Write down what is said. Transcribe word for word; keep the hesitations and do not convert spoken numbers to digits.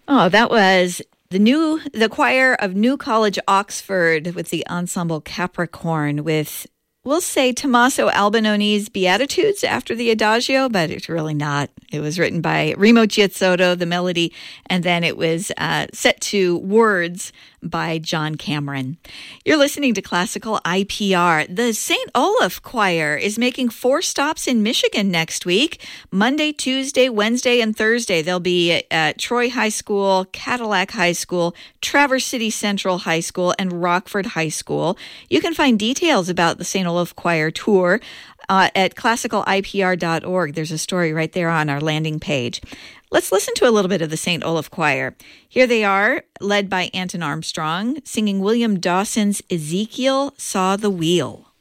Oh, that was the new the choir of New College, Oxford, with the ensemble Capricorn, with, we'll say, Tommaso Albanone's Beatitudes after the Adagio, but it's really not. It was written by Remo Giazzotto, the melody, and then it was uh, set to words by John Cameron. You're listening to Classical I P R. The Saint Olaf Choir is making four stops in Michigan next week. Monday, Tuesday, Wednesday, and Thursday. They'll be at Troy High School, Cadillac High School, Traverse City Central High School, and Rockford High School. You can find details about the Saint Olaf Choir tour uh, at classical I P R dot org. There's a story right there on our landing page. Let's listen to a little bit of the Saint Olaf Choir. Here they are, led by Anton Armstrong, singing William Dawson's Ezekiel Saw the Wheel.